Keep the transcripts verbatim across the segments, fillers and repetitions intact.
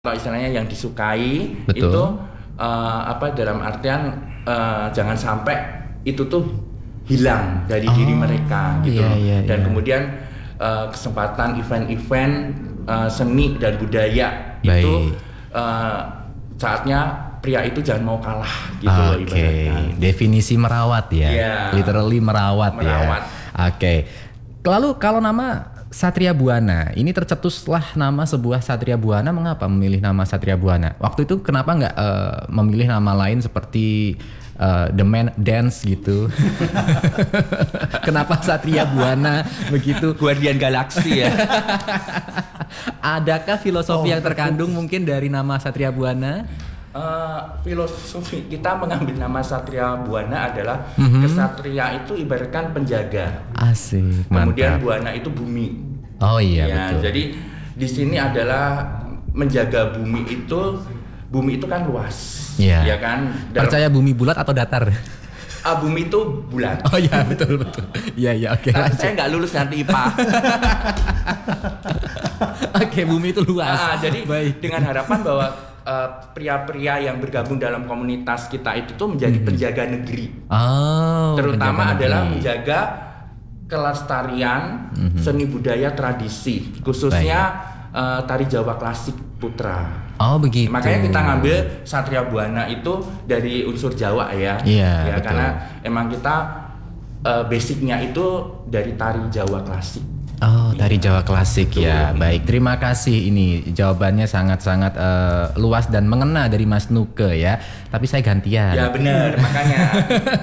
kalau istilahnya yang disukai. Betul. Itu uh, apa dalam artian uh, jangan sampai itu tuh hilang dari oh, diri mereka gitu. Iya, iya, dan iya. kemudian uh, kesempatan event-event uh, seni dan budaya Baik. itu uh, saatnya pria itu jangan mau kalah gitu. Oke, okay. Definisi merawat ya, yeah. Literally merawat, merawat. ya. Oke, okay. Lalu kalau nama Satria Buana, ini tercetuslah nama sebuah Satria Buana. Mengapa memilih nama Satria Buana? Waktu itu kenapa nggak uh, memilih nama lain seperti uh, The Man Dance gitu? Kenapa Satria Buana begitu? Guardian Galaxy ya. Adakah filosofi oh, yang terkandung mungkin dari nama Satria Buana? Uh, filosofi kita mengambil nama Satria Buana adalah mm-hmm. kesatria itu ibaratkan penjaga. Asik, kemudian mantap. Buana itu bumi. Oh iya, ya, betul. Jadi di sini adalah menjaga bumi itu, bumi itu kan luas, yeah. ya kan. Dalam, percaya bumi bulat atau datar? Ah, bumi itu bulat. Oh iya, betul betul. Iya iya, oke. Tapi saya nggak lulus nanti I P A. Oke, bumi itu luas. Ah, jadi baik. Dengan harapan bahwa uh, pria-pria yang bergabung dalam komunitas kita itu tuh menjadi hmm. penjaga negeri. Oh. Terutama adalah negeri. Menjaga kelestarian mm-hmm. seni budaya tradisi, khususnya uh, tari Jawa klasik putra. Oh begitu. Makanya kita ngambil Satria Buana itu dari unsur Jawa ya. Iya. Ya betul. Karena emang kita uh, basicnya itu dari tari Jawa klasik. Oh, tari Jawa klasik betul. Ya. Baik, terima kasih. Ini jawabannya sangat-sangat uh, luas dan mengena dari Mas Nuke ya. Tapi saya gantian. Ya benar, makanya.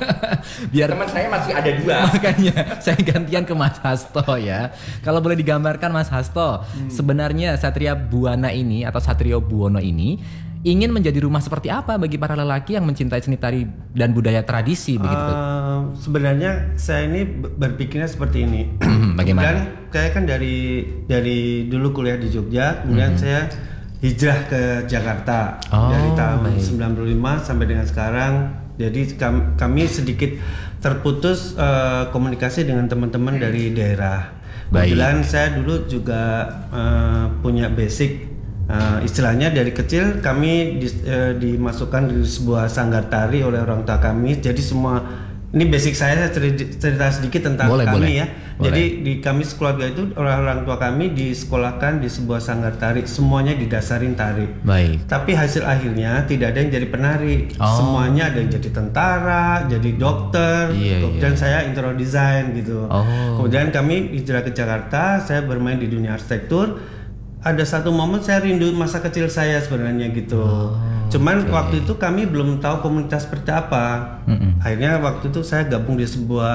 Biar teman saya masih ada dua. Makanya saya gantian ke Mas Hasto ya. Kalau boleh digambarkan Mas Hasto, hmm. sebenarnya Satria Buana ini atau Satrio Buwono ini ingin menjadi rumah seperti apa bagi para lelaki yang mencintai seni tari dan budaya tradisi begitu? Uh, sebenarnya saya ini berpikirnya seperti ini. Bagaimana? Dan saya kan dari dari dulu kuliah di Jogja, kemudian mm-hmm. saya hijrah ke Jakarta oh, dari tahun baik. sembilan puluh lima sampai dengan sekarang. Jadi kami, kami sedikit terputus uh, komunikasi dengan teman-teman dari daerah. Kebetulan saya dulu juga uh, punya basic. Uh, istilahnya dari kecil kami di, uh, dimasukkan di sebuah sanggar tari oleh orang tua kami. Jadi semua ini basic saya, saya cerita, cerita sedikit tentang boleh, kami boleh. ya. Boleh. Jadi di kami sekeluarga itu orang-orang tua kami disekolahkan di sebuah sanggar tari, semuanya didasarin tari. Baik. Tapi hasil akhirnya tidak ada yang jadi penari. Oh. Semuanya ada yang jadi tentara, jadi dokter. Iya, Kemudian iya. saya interior design gitu. Oh. Kemudian kami hijrah ke Jakarta, saya bermain di dunia arsitektur. Ada satu momen saya rindu masa kecil saya sebenarnya gitu. Oh, Cuman okay. waktu itu kami belum tahu komunitas seperti apa. Mm-mm. Akhirnya waktu itu saya gabung di sebuah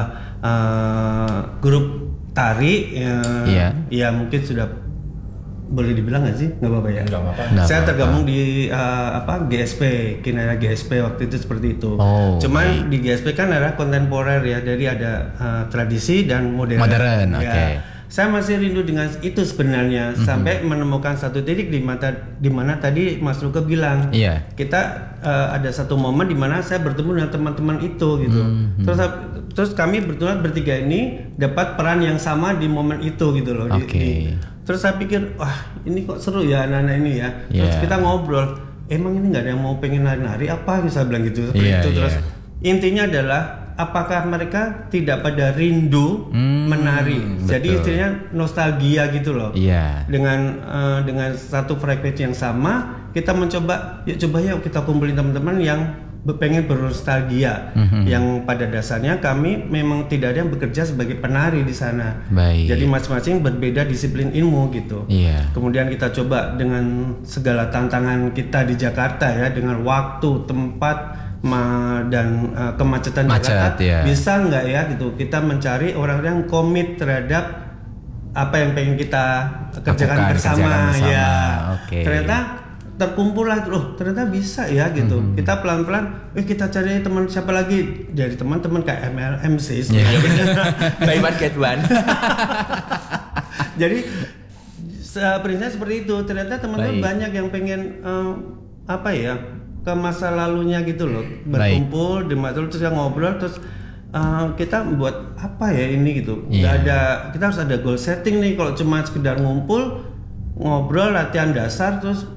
uh, grup tari. Uh, yeah. Ya mungkin sudah boleh dibilang nggak sih? Nggak apa-apa ya. Nggak apa-apa. Saya tergabung di uh, apa G S P, Kinara G S P waktu itu seperti itu. Oh, Cuman okay. di G S P kan ada kontemporer ya, jadi ada uh, tradisi dan modern. Modern, oke. Ya. Okay. Saya masih rindu dengan itu sebenarnya mm-hmm. sampai menemukan satu titik di mata di mana tadi Mas Luke bilang yeah. kita uh, ada satu momen di mana saya bertemu dengan teman-teman itu gitu. Mm-hmm. Terus terus kami bertemu bertiga ini dapat peran yang sama di momen itu gitu loh. Okay. Di, di, terus saya pikir wah ini kok seru ya anak-anak ini ya. Terus yeah. kita ngobrol, emang ini nggak ada yang mau pengen nari-nari apa? Saya bilang gitu seperti yeah, itu. Terus yeah. intinya adalah apakah mereka tidak pada rindu hmm, menari? betul. Jadi istilahnya nostalgia gitu loh. Iya. Dengan uh, dengan satu frekuensi yang sama, kita mencoba, yuk coba ya kita kumpulin teman-teman yang pengen bernostalgia. Mm-hmm. Yang pada dasarnya kami memang tidak ada yang bekerja sebagai penari di sana. Baik. Jadi masing-masing berbeda disiplin ilmu gitu. Iya. Kemudian kita coba dengan segala tantangan kita di Jakarta ya, dengan waktu, tempat Ma, dan uh, kemacetan Macet, Jakarta ya. Bisa nggak ya gitu kita mencari orang yang komit terhadap apa yang pengen kita kerjakan Lakukan, bersama, kerjakan bersama. ya. Okay. Ternyata terkumpul lah, loh ternyata bisa ya gitu. Mm-hmm. Kita pelan-pelan, eh kita cari teman siapa lagi dari teman-teman kayak M L M C. Yeah. Buy one get one. Jadi prinsipnya seperti itu. Ternyata teman-teman banyak yang pengen uh, apa ya? Ke masa lalunya gitu loh, berkumpul di matul terus ngobrol terus uh, kita buat apa ya ini gitu. Nggak yeah. ada, kita harus ada goal setting nih. Kalau cuma sekedar ngumpul ngobrol latihan dasar terus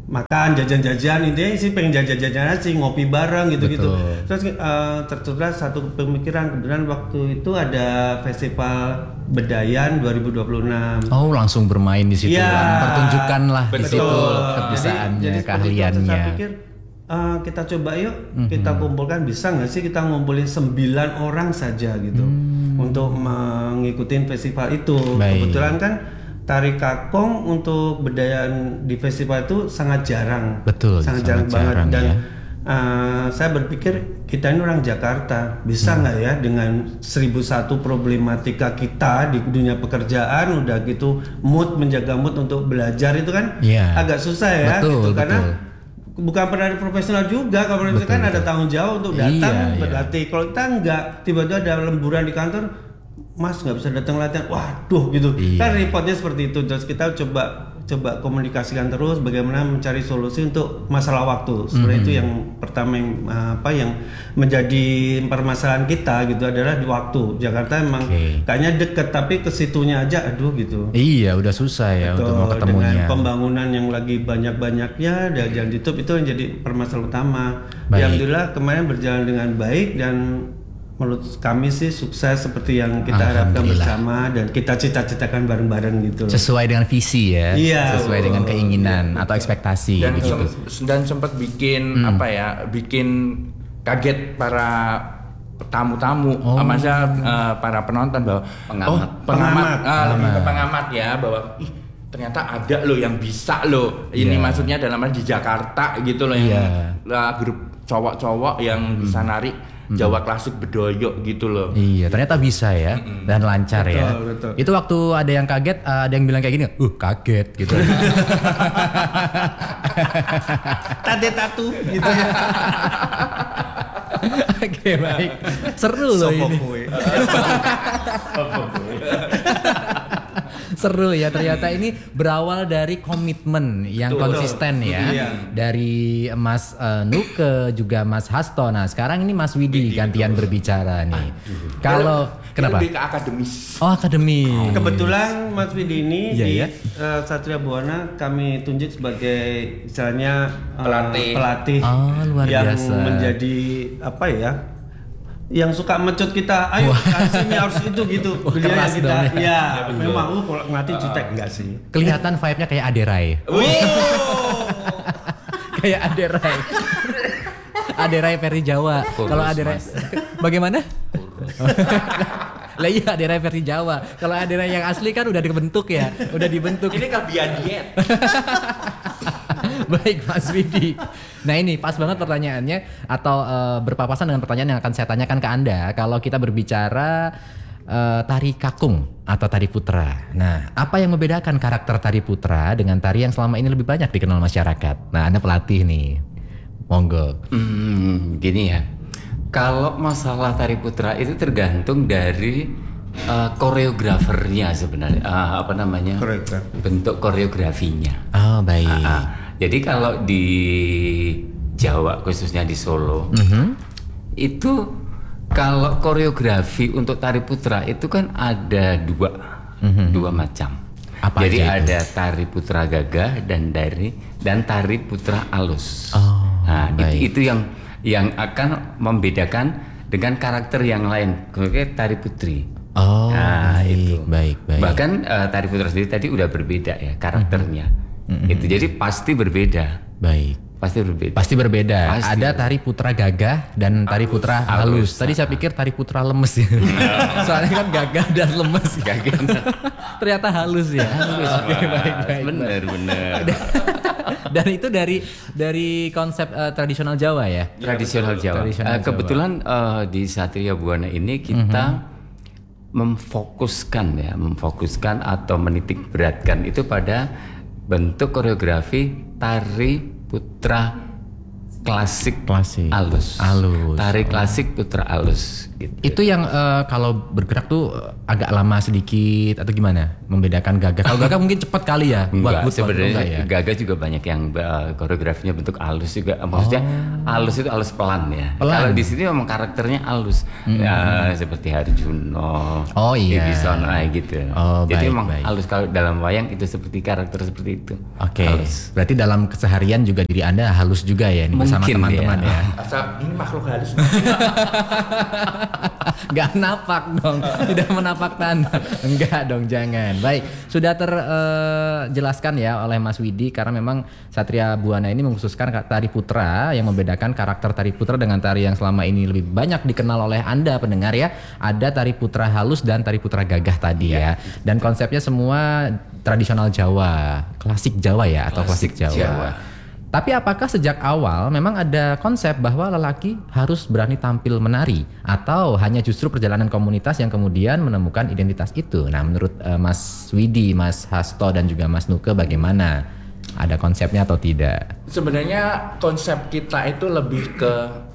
makan jajan-jajan, intinya sih pengen jajan-jajan aja sih, ngopi bareng gitu-gitu. Terus uh, tercurah satu pemikiran, kemudian waktu itu ada festival Bedayan dua ribu dua puluh enam. Oh, langsung bermain di situ, ya, pertunjukan lah di betul. situ kebisaannya, jadi, jadi keahliannya. Saya pikir uh, kita coba yuk, mm-hmm. kita kumpulkan, bisa nggak sih kita ngumpulin sembilan orang saja gitu mm. untuk mengikuti festival itu. Baik. Kebetulan kan tari kakong untuk Bedayan di festival itu sangat jarang, betul, sangat, sangat jarang, jarang banget. Dan ya. uh, saya berpikir kita ini orang Jakarta, bisa nggak hmm. ya dengan seribu satu problematika kita di dunia pekerjaan, udah gitu mood, menjaga mood untuk belajar itu kan ya. agak susah ya, betul, gitu betul. Karena bukan penari profesional juga, kalau itu kan ada tanggung jawab untuk datang iya, berlatih. Iya. Kalau kita nggak, tiba-tiba ada lemburan di kantor, Mas nggak bisa datang latihan, waduh gitu. Iya. Kan repotnya seperti itu. Terus kita coba coba komunikasikan terus bagaimana mencari solusi untuk masalah waktu. Sebenarnya mm-hmm. itu yang pertama yang apa yang menjadi permasalahan kita gitu adalah di waktu. Jakarta emang okay. kayaknya deket, tapi ke situnya aja aduh gitu. Iya, udah susah ya Betul, untuk mau ketemunya. Dengan pembangunan yang lagi banyak-banyaknya dan jalan ditutup, itu yang jadi permasalahan utama. Baik. Alhamdulillah kemarin berjalan dengan baik dan menurut kami sih sukses seperti yang kita harapkan bersama dan kita cita-citakan bareng-bareng gitu. Sesuai dengan visi ya, iya, sesuai oh, dengan keinginan iya, atau ekspektasi dan gitu. Sem- dan sempat bikin hmm. apa ya, bikin kaget para tamu-tamu, oh. masa uh, para penonton bahwa pengamat, oh, pengamat, pengamat, uh, lebih ke pengamat ya, bahwa ih, ternyata ada loh yang bisa loh. Ini yeah. maksudnya dalam di Jakarta gitu loh yang yeah. uh, grup cowok-cowok yang hmm. bisa nari Jawa klasik bedoyok gitu loh. Iya, ternyata bisa ya mm-hmm. dan lancar betul, ya. Betul. Itu waktu ada yang kaget, ada yang bilang kayak gini, uh kaget gitu. Tade tatu gitu ya. Oke baik, seru loh ini. Seru ya, ternyata ini berawal dari komitmen yang betul, konsisten betul, ya iya. Dari Mas uh, Nuke juga Mas Hasto. Nah sekarang ini Mas Widi, Widi gantian betul. berbicara nih. Kalau kenapa? Lebih ke akademis. Oh akademis. Oh, kebetulan Mas Widi ini iya, di ya? uh, Satria Buana kami tunjuk sebagai istilahnya uh, pelatih, pelatih oh, luar yang biasa. menjadi apa ya? Yang suka mencut kita, ayo sini harus itu gitu. Beliau yang kita, ya, ya, ya memang lu kalau ngelatih jutek uh, enggak sih? Kelihatan vibe-nya kayak Aderai. Oh. Kayak Aderai. Aderai versi Jawa. Kalau Aderai, bagaimana? Lah iya Aderai versi Jawa. Kalau Aderai yang asli kan udah dibentuk ya, udah dibentuk. Ini kelebihan diet. Baik Mas Widi. Nah ini pas banget pertanyaannya atau uh, berpapasan dengan pertanyaan yang akan saya tanyakan ke Anda. Kalau kita berbicara uh, tari kakung atau tari putra. Nah apa yang membedakan karakter tari putra dengan tari yang selama ini lebih banyak dikenal masyarakat? Nah Anda pelatih nih, monggo. Hmm, gini ya. Kalau masalah tari putra itu tergantung dari uh, koreografernya sebenarnya. Uh, apa namanya? Koreografi. Bentuk koreografinya. Oh baik. Uh, uh. Jadi kalau di Jawa khususnya di Solo mm-hmm. itu kalau koreografi untuk tari putra itu kan ada dua mm-hmm. dua macam. Apa Jadi ada itu? Tari putra gagah dan dari dan tari putra alus. Oh, nah baik. itu itu yang yang akan membedakan dengan karakter yang lain, kayak tari putri. Oh nah, baik, itu. baik baik. Bahkan uh, tari putra sendiri tadi udah berbeda ya karakternya. Mm-hmm. Mm-hmm. Itu jadi pasti berbeda. Baik. Pasti berbeda. Pasti berbeda. Pasti Ada berbeda. Tari putra gagah dan tari putra halus. halus. Tadi saya pikir tari putra lemes ya. Soalnya kan gagah dan lemes. Gagah. Ternyata halus ya. Halus. Oke, baik baik. Benar benar. Dan itu dari dari konsep uh, tradisional Jawa ya. Tradisional Jawa. Tradisional uh, kebetulan uh, di Satria Buana ini kita mm-hmm. memfokuskan ya, memfokuskan atau menitik beratkan itu pada bentuk koreografi tari putra klasik, Klasik. alus. Alus. Tari klasik putra alus gitu. Itu yang uh, kalau bergerak tuh uh, agak lama sedikit atau gimana? Membedakan gagah. Kalau gagah mungkin cepat kali ya. Enggak, buat sebenarnya ya? gagah juga banyak yang uh, koreografinya bentuk alus juga. Maksudnya oh. alus itu alus pelan ya. Pelan. Kalau di sini memang karakternya alus. Hmm. Ya, seperti Harjuno, oh iya, Wibisono gitu. Oh, jadi baik, memang baik. alus. Kalau dalam wayang itu seperti karakter seperti itu. Oke. Okay. Halus. Berarti dalam keseharian juga diri Anda halus juga ya nih, bersama Mungkin teman-teman ya. ya. Asal ini makhluk halus. Gak napak dong, tidak menapak tanah. Enggak dong, jangan. Baik, sudah terjelaskan uh, ya oleh Mas Widi, karena memang Satria Buana ini mengkhususkan tari putra yang membedakan karakter tari putra dengan tari yang selama ini lebih banyak dikenal oleh Anda pendengar ya. Ada tari putra halus dan tari putra gagah tadi ya. ya. Dan konsepnya semua tradisional Jawa, klasik Jawa ya atau klasik, klasik Jawa. Jawa. Tapi apakah sejak awal memang ada konsep bahwa lelaki harus berani tampil menari, atau hanya justru perjalanan komunitas yang kemudian menemukan identitas itu? Nah, menurut uh, Mas Widi, Mas Hasto dan juga Mas Nuke bagaimana? Ada konsepnya atau tidak? Sebenarnya konsep kita itu lebih ke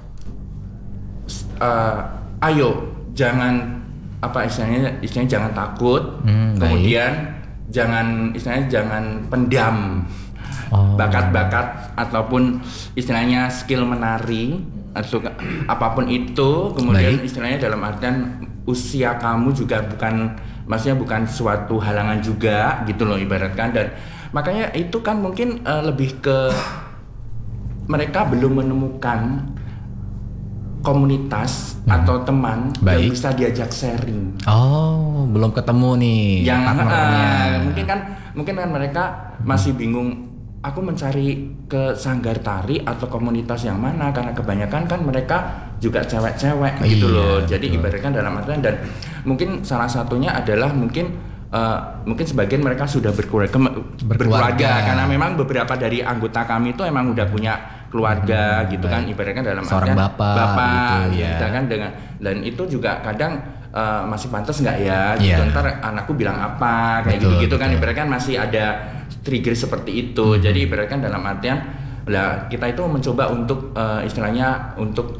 uh, ayo jangan apa istilahnya istilahnya jangan takut, hmm, kemudian baik. jangan istilahnya jangan pendam. Oh. Bakat-bakat ataupun istilahnya skill menari atau apapun itu, kemudian baik. istilahnya dalam artian usia kamu juga bukan, maksudnya bukan suatu halangan juga gitu loh ibaratkan. Dan makanya itu kan mungkin uh, lebih ke mereka belum menemukan komunitas hmm. atau teman baik. yang bisa diajak sharing. Oh, belum ketemu nih. Yang uh, mungkin kan mungkin kan mereka masih bingung. Aku mencari ke sanggar tari atau komunitas yang mana, karena kebanyakan kan mereka juga cewek-cewek oh, gitu iya, loh. Jadi betul. ibaratkan dalam artian, dan mungkin salah satunya adalah mungkin uh, mungkin sebagian mereka sudah berkeluarga, berkeluarga, berkeluarga karena memang beberapa dari anggota kami itu emang udah punya keluarga hmm, gitu baik. kan ibaratkan dalam seorang artian bapak, bapak gitu, ya. gitu kan dengan, dan itu juga kadang uh, masih pantas nggak ya? Gitu. Yeah. Ntar anakku bilang apa kayak betul, gitu-gitu betul. kan ibaratkan masih ada trigger seperti itu. Hmm. Jadi ibaratkan dalam artian lah kita itu mencoba untuk uh, istilahnya untuk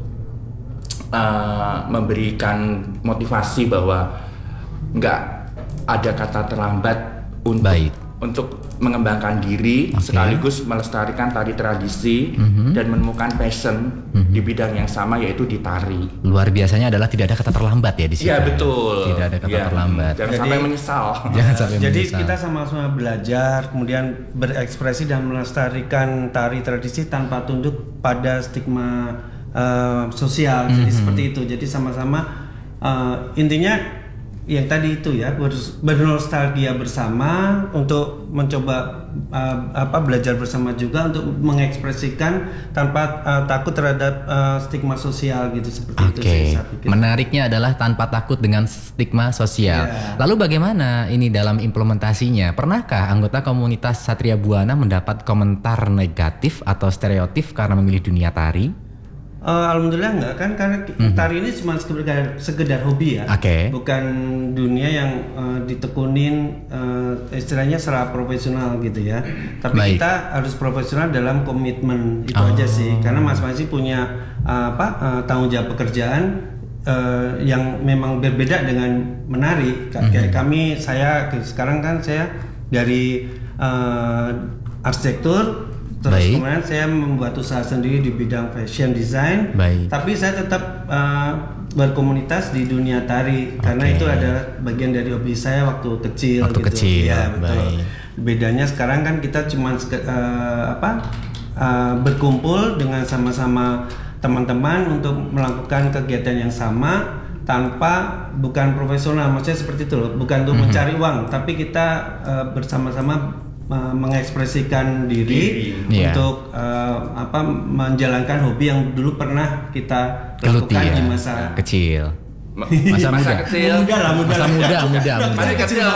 uh, memberikan motivasi bahwa nggak ada kata terlambat untuk Baik. untuk mengembangkan diri, okay. sekaligus melestarikan tari tradisi mm-hmm. dan menemukan passion mm-hmm. di bidang yang sama, yaitu di tari. Luar biasanya adalah tidak ada kata terlambat ya di sini. Iya betul. Tidak ada kata ya. terlambat. Jangan jadi, sampai menyesal. Jangan sampai jadi menyesal. kita sama-sama belajar, kemudian berekspresi dan melestarikan tari tradisi tanpa tunduk pada stigma uh, sosial. Mm-hmm. Jadi seperti itu. Jadi sama-sama uh, intinya yang tadi itu ya, bernostalgia bersama untuk mencoba uh, apa belajar bersama juga untuk mengekspresikan tanpa uh, takut terhadap uh, stigma sosial gitu, seperti okay. itu saya pikir. Menariknya adalah tanpa takut dengan stigma sosial. Yeah. Lalu bagaimana ini dalam implementasinya? Pernahkah anggota komunitas Satria Buana mendapat komentar negatif atau stereotip karena memilih dunia tari? Uh, Alhamdulillah enggak kan, karena mm-hmm. tari ini cuma sekedar, sekedar hobi ya, okay. bukan dunia yang uh, ditekunin uh, istilahnya secara profesional gitu ya. Tapi Baik. kita harus profesional dalam komitmen itu oh. aja sih, karena masing-masing punya uh, apa uh, tanggung jawab pekerjaan uh, yang memang berbeda dengan menari. Mm-hmm. Kayak kami, saya sekarang kan saya dari uh, arsitektur. Terus Baik. kemudian saya membuat usaha sendiri di bidang fashion design. Baik. Tapi saya tetap uh, berkomunitas di dunia tari, okay. karena itu adalah bagian dari hobi saya waktu kecil. Waktu gitu. kecil. Ya betul. Baik. Bedanya sekarang kan kita cuma uh, apa uh, berkumpul dengan sama-sama teman-teman untuk melakukan kegiatan yang sama tanpa bukan profesional, maksudnya seperti itu loh, bukan untuk mm-hmm. mencari uang, tapi kita uh, bersama-sama mengekspresikan diri yeah. untuk uh, apa menjalankan hobi yang dulu pernah kita Geluti, lakukan ya. di masa kecil. Masa, masa muda. kecil. Muda lah, muda. Masa muda, muda, muda. Masih kecil.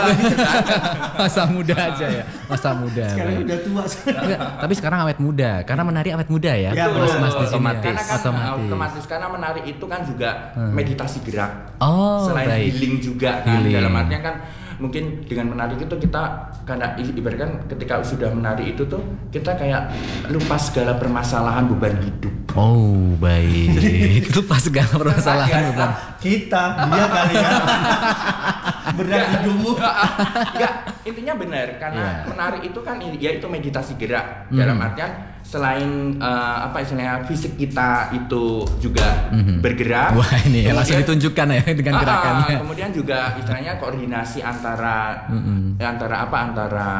Masa muda aja ya. Masa muda. Sekarang baik. udah tua. Tapi sekarang awet muda, karena menari awet muda ya. Ya Mas, mas di sini otomatis. Ya. Karena kan otomatis. otomatis karena menari itu kan juga hmm. meditasi gerak. Oh, selain baik. healing juga kan. Healing. Dalam artinya kan mungkin dengan menari itu kita karena ibaratkan ketika sudah menari itu tuh kita kayak lupa segala permasalahan beban hidup. Oh baik. Lupa segala permasalahan beban. Kita dia kali ya. Berat hidupmu. Enggak, intinya benar karena yeah. menari itu kan ya itu meditasi gerak. Mm. Dalam artian selain uh, apa istilahnya fisik kita itu juga mm-hmm. bergerak. Wah ini ya, langsung ditunjukkan ya dengan uh, gerakannya. Kemudian juga istilahnya koordinasi antara mm-hmm. antara apa antara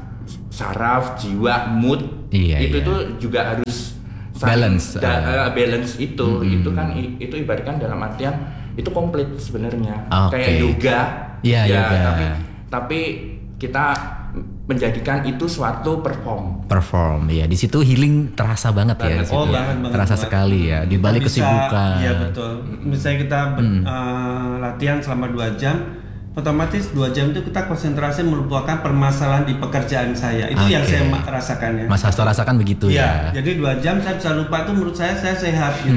saraf, jiwa, mood iya, itu iya. tuh juga harus balance. Da, uh, balance itu mm-hmm. itu kan itu ibaratkan dalam artian itu komplit sebenarnya. Okay. Kayak yoga. Iya, ya, yoga. Tapi tapi kita menjadikan itu suatu perform. Perform, ya. Di situ healing terasa banget, banget. ya. Oh, ya. banget, banget. Terasa banget. sekali ya. Di balik kesibukan. Iya betul. Misalnya kita ber, hmm. uh, latihan selama dua jam, otomatis dua jam itu kita konsentrasi melupakan permasalahan di pekerjaan saya. Itu okay. yang saya rasakan ya. Mas Hasto rasakan begitu ya. ya. Jadi dua jam saya bisa lupa, itu menurut saya saya sehat gitu.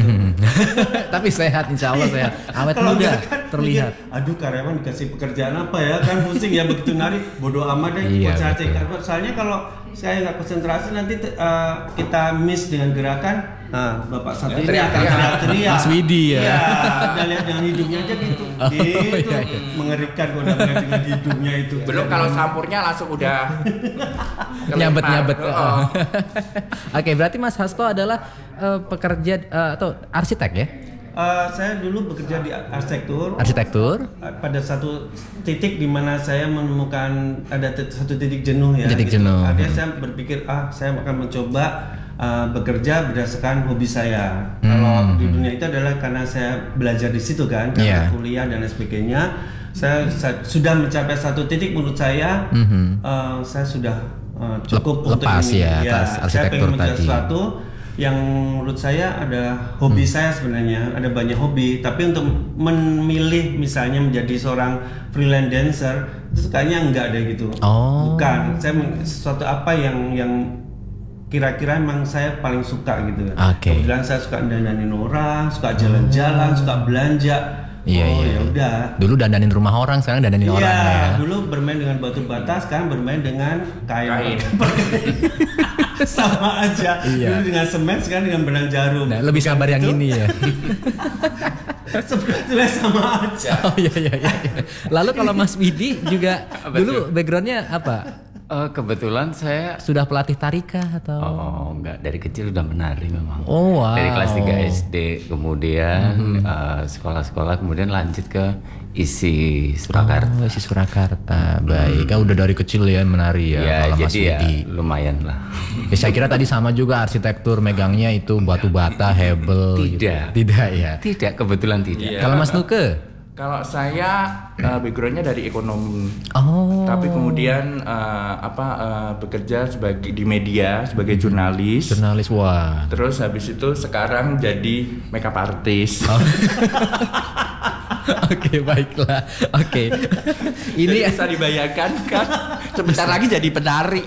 Tapi sehat, insya Allah sehat. Awet muda kan terlihat. Mikir, aduh karyawan dikasih pekerjaan apa ya, kan pusing ya begitu nari, bodoh amat deh. Iya, soalnya kalau saya nggak konsentrasi nanti uh, kita miss dengan gerakan. Nah, Bapak satu ini akan teriak-teriak. Mas Widi ya. Iya, udah lihat dengan hidungnya aja gitu. Oh, gitu. Iya, iya. Mengerikan kalau udah melihat dengan hidungnya itu. Belum kalau sampurnya langsung udah nyabet-nyabet. Oh. Oke, berarti Mas Hasto adalah uh, pekerja uh, atau arsitek ya? Uh, saya dulu bekerja di arsitektur. Arsitektur. Pada satu titik di mana saya menemukan ada t- satu titik jenuh ya. Titik gitu. jenuh. Akhirnya saya berpikir ah saya akan mencoba Uh, bekerja berdasarkan hobi saya. Hmm. Kalau di dunia itu adalah karena saya belajar di situ kan, karena yeah. kuliah dan lain sebagainya. Saya, saya sudah mencapai satu titik menurut saya, mm-hmm. uh, saya sudah uh, cukup Lep, untuk lepas ini. ya, Ya, atas saya pengen menjadi tadi. sesuatu yang menurut saya ada hobi hmm. saya sebenarnya, ada banyak hobi. Tapi untuk memilih misalnya menjadi seorang freelance dancer itu kayaknya enggak deh gitu. Oh. Bukan. Saya sesuatu apa yang yang kira-kira emang saya paling suka gitu kan. Okay. Kemudian saya suka dandanin orang, suka jalan-jalan, suka belanja. Iya, oh iya. ya udah. Dulu dandanin rumah orang, sekarang dandanin iya, orang ya. Iya, dulu bermain dengan batu bata, sekarang bermain dengan kain. Sama aja. Iya. Dulu dengan semen, sekarang dengan benang jarum. Nah, lebih sabar yang ini ya. Sebenarnya sama aja. Oh iya iya iya. Lalu kalau Mas Widi juga dulu backgroundnya apa? Uh, kebetulan saya sudah pelatih tarika atau? Oh enggak, dari kecil udah menari memang. Oh wow. Dari kelas tiga S D, kemudian mm-hmm. uh, sekolah-sekolah, kemudian lanjut ke I S I Surakarta. Oh, I S I Surakarta, baik. Kan udah dari kecil ya menari ya, ya kalau Mas jadi Widi. Ya, lumayan lah. Ya, saya kira tadi sama juga arsitektur, megangnya itu batu bata, hebel. Tidak. Gitu. Tidak ya. Tidak, kebetulan tidak. Ya. Kalau Mas Nuke? Kalau saya uh, backgroundnya dari ekonomi, oh. tapi kemudian uh, apa uh, bekerja sebagai di media sebagai jurnalis. Jurnalis, wah. Terus habis itu sekarang jadi makeup artist. Oh. Oke, baiklah. Oke. Ini jadi bisa dibayangkan kan, sebentar lagi jadi penari.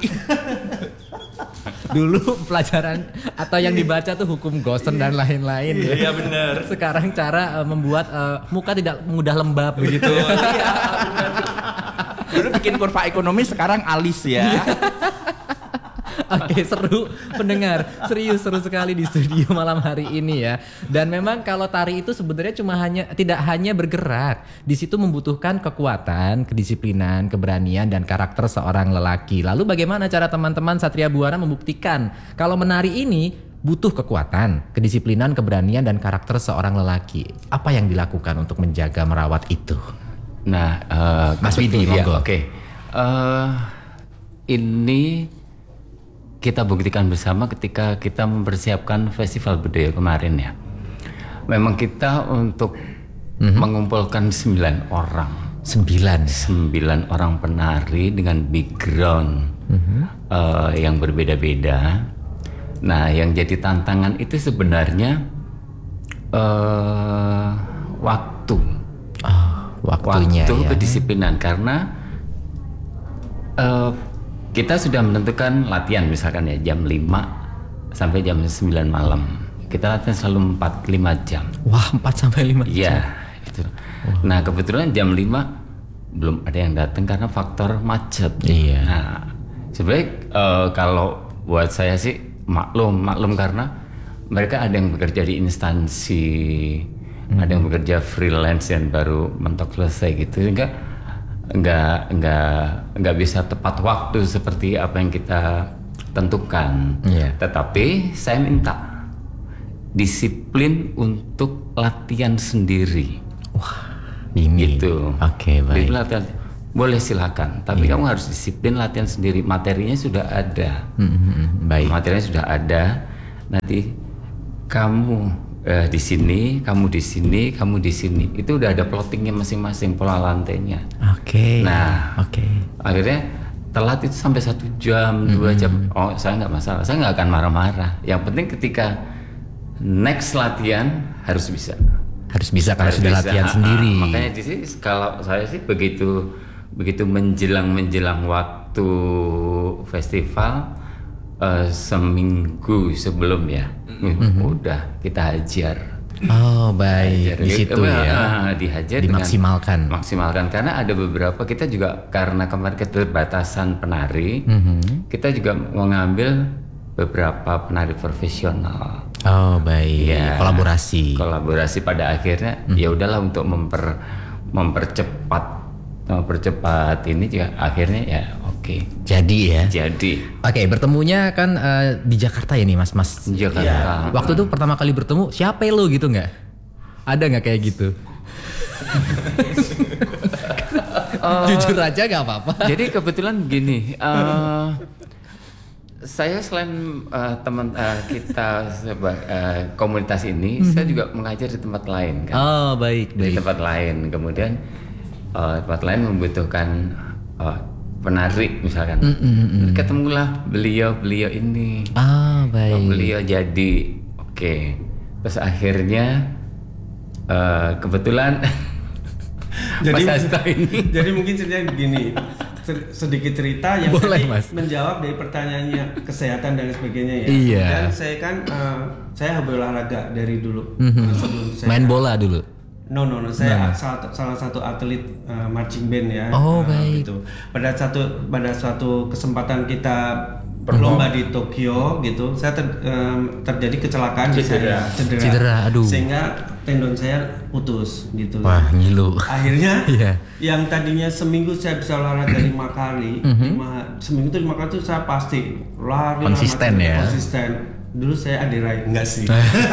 Dulu pelajaran atau yang dibaca tuh hukum Gosen dan lain-lain. Iya benar. Sekarang cara uh, membuat uh, muka tidak mudah lembab begitu. Iya benar. Dulu bikin kurva ekonomi, sekarang alis ya. Oke, seru pendengar, serius seru sekali di studio malam hari ini ya. Dan memang kalau tari itu sebenarnya cuma hanya tidak hanya bergerak, di situ membutuhkan kekuatan, kedisiplinan, keberanian dan karakter seorang lelaki. Lalu bagaimana cara teman-teman Satria Buana membuktikan kalau menari ini butuh kekuatan, kedisiplinan, keberanian dan karakter seorang lelaki? Apa yang dilakukan untuk menjaga merawat itu? Nah, uh, Mas Widi, ya, monggo. Oke, okay. uh, ini kita buktikan bersama ketika kita mempersiapkan festival budaya kemarin ya. Memang kita untuk mm-hmm. mengumpulkan sembilan orang. Sembilan. Sembilan orang penari dengan background mm-hmm. uh, yang berbeda-beda. Nah, yang jadi tantangan itu sebenarnya uh, waktu. Oh, waktunya waktu ya. kedisiplinan karena uh, kita sudah menentukan latihan misalkan ya jam lima sampai jam sembilan malam. Kita latihan selalu empat lima jam. Wah, empat sampai lima jam. Iya, itu. Wow. Nah, kebetulan jam lima belum ada yang datang karena faktor macet. Iya. Nah, sebenarnya uh, kalau buat saya sih maklum, maklum karena mereka ada yang bekerja di instansi, hmm. ada yang bekerja freelance yang baru mentok selesai gitu, sehingga nggak nggak nggak bisa tepat waktu seperti apa yang kita tentukan. Yeah. Tetapi saya minta disiplin untuk latihan sendiri. Wah, ini. Gitu. Oke, okay, baik. Latihan, boleh silakan, tapi yeah. kamu harus disiplin latihan sendiri. Materinya sudah ada. Mm-hmm. Baik. Materinya sudah ada. Nanti kamu eh, di sini, kamu di sini, kamu di sini. Itu udah ada plottingnya masing-masing, pola lantainya. Oke. Okay. Nah, oke. Okay. Akhirnya telat itu sampai satu jam, mm-hmm. dua jam. Oh, saya nggak masalah. Saya nggak akan marah-marah. Yang penting ketika next latihan harus bisa. Harus bisa karena sudah latihan ah, sendiri. Ah, makanya di sini kalau saya sih begitu begitu menjelang menjelang waktu festival. Uh, seminggu sebelum ya, mm-hmm. udah kita hajar. Oh baik, hajar. Di situ ya, uh, dihajar, dimaksimalkan. Dengan, maksimalkan karena ada beberapa kita juga karena kemarin keterbatasan penari, mm-hmm. kita juga mengambil beberapa penari profesional. Oh baik, ya, kolaborasi. Kolaborasi pada akhirnya mm-hmm. ya udahlah untuk memper mempercepat mempercepat ini juga akhirnya ya. Oke. Jadi ya. Jadi. Oke, bertemunya kan uh, di Jakarta ya nih, Mas Mas. Jakarta. Ya. Waktu itu pertama kali bertemu, siapa lo gitu nggak? Ada nggak kayak gitu? uh, Jujur aja nggak apa-apa. Jadi kebetulan gini, uh, saya selain uh, teman uh, kita seba, uh, komunitas ini, mm-hmm. saya juga mengajar di tempat lain kan. Oh baik, baik. Di tempat lain, kemudian uh, tempat lain membutuhkan uh, penari misalkan, mm, mm, mm. ketemulah beliau beliau ini. Ah baik. Oh, beliau jadi oke. Okay. Terus akhirnya uh, kebetulan jadi, Mas Hasto ini. Jadi mungkin ceritanya begini, sedikit cerita yang boleh, tadi Mas. menjawab dari pertanyaannya kesehatan dan sebagainya ya. Iya. Dan saya kan uh, saya hobi olahraga dari dulu. Mm-hmm. Sebelum saya main bola dulu. No no no, saya nah. salah, salah satu atlet uh, marching band ya. Oh uh, baik. Gitu. Pada satu pada suatu kesempatan kita berlomba di Tokyo gitu, saya ter, um, terjadi kecelakaan di saya, cedera. Cedera, aduh. Sehingga tendon saya putus gitu. Wah ngilu. Akhirnya yeah. yang tadinya seminggu saya bisa olahraga lima kali, mm-hmm. lima, seminggu itu lima kali itu saya pasti lari konsisten lama, ya. Konsisten. Dulu saya adirai enggak sih.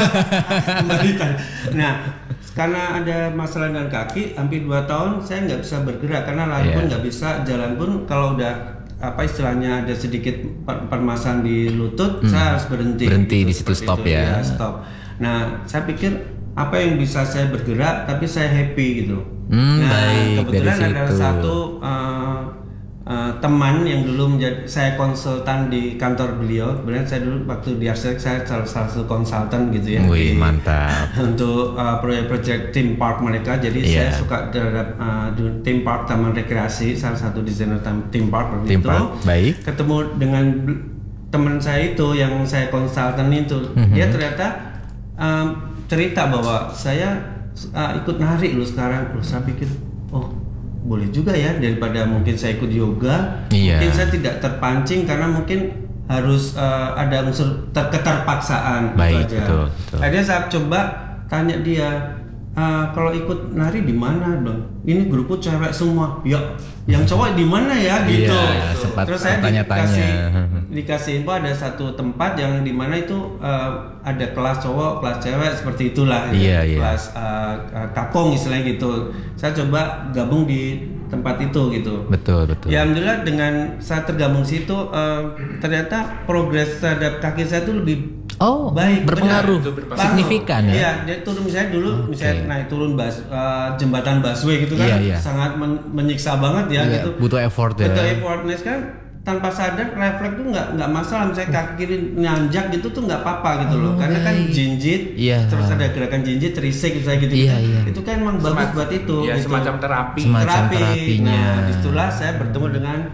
Kembalikan. Nah, karena ada masalah dengan kaki, hampir dua tahun saya nggak bisa bergerak karena lari yeah. pun nggak bisa, jalan pun kalau udah apa istilahnya ada sedikit permasalahan di lutut, hmm. saya harus berhenti. Berhenti gitu, di situ stop itu, ya. ya. Stop. Nah, saya pikir apa yang bisa saya bergerak tapi saya happy gitu. Hmm, nah, baik, kebetulan dari ada situ. satu uh, uh, teman yang dulu menjadi saya konsultan di kantor beliau. Kemudian saya dulu waktu di Arsitek saya salah satu konsultan gitu ya. Wih, di, mantap. Untuk uh, proyek-proyek theme park mereka. Jadi yeah. saya suka terhadap uh, theme park, taman rekreasi, salah satu desainer theme park theme itu. Park. Baik. Ketemu dengan teman saya itu yang saya konsultan itu, mm-hmm. dia ternyata um, cerita bahwa saya uh, ikut nari loh sekarang. Loh, saya pikir, oh boleh juga ya, daripada mungkin saya ikut yoga, iya. mungkin saya tidak terpancing karena mungkin harus uh, ada unsur ter- keterpaksaan. Baik, gitu aja. betul, betul. Akhirnya saya coba tanya dia, uh, kalau ikut nari di mana dong? Ini grupku cewek semua, ya yang cowok di mana ya gitu. Iya, sempat Terus saya tanya-tanya. dikasih dikasih info ada satu tempat yang di mana itu uh, ada kelas cowok, kelas cewek seperti itulah. Iya, iya. Kelas uh, uh, kakong istilahnya gitu. Saya coba gabung di tempat itu gitu. Betul, betul. Ya alhamdulillah dengan saya tergabung situ uh, ternyata progres terhadap kaki saya itu lebih oh, baik, berpengaruh, benar. signifikan ya. Iya, dia turun misalnya dulu okay. misalnya naik turun bas, uh, jembatan busway gitu kan, iya, iya. sangat men- menyiksa banget ya iya, gitu. Butuh effort ya. Butuh effort. Nah sekarang tanpa sadar refleks tuh nggak nggak masalah, misalnya kaki kiri nanjak gitu tuh nggak apa-apa gitu oh, loh, karena kan baik. jinjit, iya. terus ada gerakan jinjit, risik misalnya gitu, iya, gitu. Iya. Itu kan emang bagus buat itu. Ya gitu. semacam terapi. Semacam terapi. terapinya. Nah disitulah saya bertemu dengan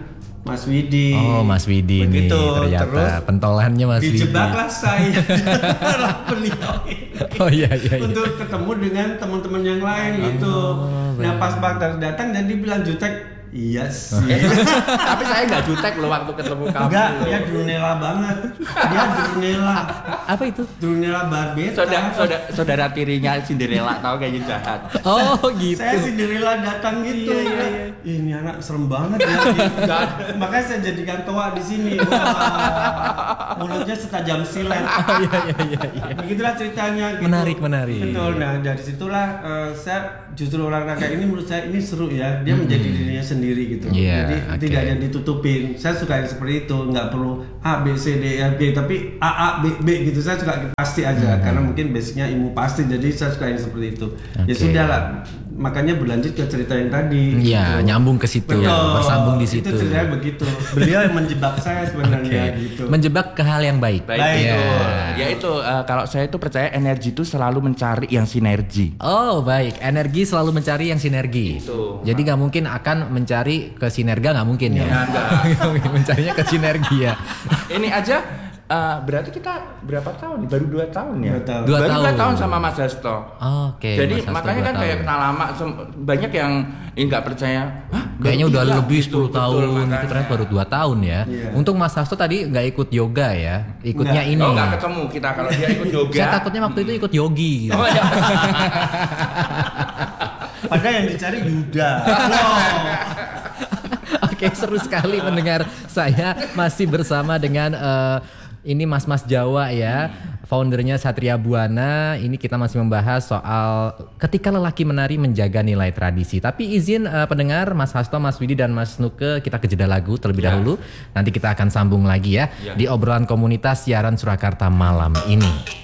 Mas Widi. Oh, Mas Widi nih Begitu, ternyata terus pentolannya Mas Widi. dijebaklah saya oleh beliau ini. Oh iya iya iya. Untuk ketemu dengan teman-teman yang lain gitu. Nah pas Baghdad datang dan dibilang jutek, iya sih. Tapi saya nggak jutek loh waktu ketemu kamu. Enggak, dia Drunella banget. Dia Drunella. Apa itu? Drunella Barbeta. Saudara, saudara, saudara tirinya Cinderella tahu kayaknya jahat. Oh gitu. Saya Cinderella datang gitu. Iya, iya, iya. Ini anak serem banget ya. Gitu. Makanya saya jadikan toa di sini. Wah, mulutnya setajam silet. Oh, iya iya iya iya. Begitulah ceritanya. Gitu. Menarik, menarik. Betul. Nah dari situlah uh, saya justru olahraga ini menurut saya ini seru ya. Dia hmm. menjadi dirinya sendiri. Gitu. Yeah, Jadi okay. tidak ada yang ditutupin. Saya suka yang seperti itu, nggak perlu A B C D E F G, tapi A A B B gitu. Saya suka pasti aja hmm. karena mungkin basicnya ilmu pasti. Jadi saya suka yang seperti itu. Okay. Ya sudah lah. Makanya berlanjut ke cerita yang tadi. Iya, gitu. Nyambung ke situ, Betul. bersambung di situ. Itu ceritanya begitu. Beliau yang menjebak saya sebenarnya okay. gitu. Menjebak ke hal yang baik. Baik, Baik. itu. Yeah. Ya itu uh, kalau saya itu percaya energi itu selalu mencari yang sinergi. Oh baik, energi selalu mencari yang sinergi. Itu. Jadi nggak mungkin akan mencari ke sinerga, nggak mungkin ya. Enggak. Mencarinya ke sinergi ya. Ini aja uh, berarti kita berapa tahun? Baru dua tahun ya. Dua tahun. Dua Baru tahun. dua tahun sama Mas Hasto. Oh, Oke. Okay. Jadi makanya kan kayak kenal lama, banyak yang ini nggak percaya. Hah, Kayaknya udah iya, lebih gitu, sepuluh tahun, betul, itu makanya. ternyata baru dua tahun ya. Iya. Untuk Mas Hasto tadi nggak ikut yoga ya, ikutnya Nggak. ini. Oh nggak ketemu kita kalau dia ikut yoga. Saya takutnya waktu itu ikut yogi gitu. Oh, iya. Padahal yang dicari Yuda. Wow. Oke, seru sekali mendengar. Saya masih bersama dengan uh, ini Mas-Mas Jawa ya, foundernya Satria Buana. Ini kita masih membahas soal ketika lelaki menari menjaga nilai tradisi. Tapi izin uh, pendengar, Mas Hasto, Mas Widi dan Mas Nuke, kita ke jeda lagu terlebih Ya. dahulu. Nanti kita akan sambung lagi ya, Ya. di obrolan komunitas siaran Surakarta malam ini.